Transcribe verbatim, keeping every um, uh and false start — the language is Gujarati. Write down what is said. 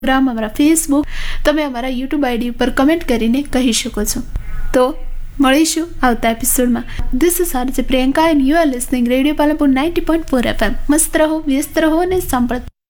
ઇન્સ્ટાગ્રામ, અમારા ફેસબુક, તમે અમારા યુટ્યુબ આઈડી ઉપર કમેન્ટ કરીને કહી શકો છો. તો મળીશું આવતા એપિસોડમાં. This is RJ Priyanka and you are listening radio Palanpur ninety point four FM. મસ્ત રહો, વ્યસ્ત રહો અને સાંભળતા